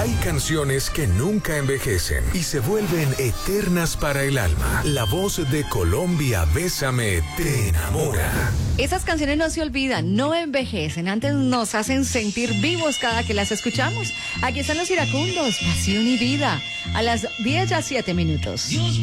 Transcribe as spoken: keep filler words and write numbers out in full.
Hay canciones que nunca envejecen y se vuelven eternas para el alma. La voz de Colombia, Bésame, te enamora. Esas canciones no se olvidan, no envejecen, antes nos hacen sentir vivos cada que las escuchamos. Aquí están los iracundos, Pasión y Vida, a las diez ya siete minutos.